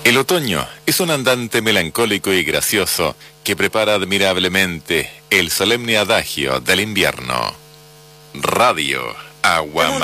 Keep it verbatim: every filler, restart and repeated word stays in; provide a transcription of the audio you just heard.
El otoño es un andante melancólico y gracioso que prepara admirablemente el solemne adagio del invierno. Radio Agua